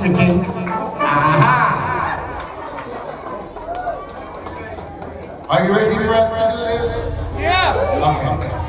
Checking. Aha! Are you ready for us to do this? Yeah! Okay.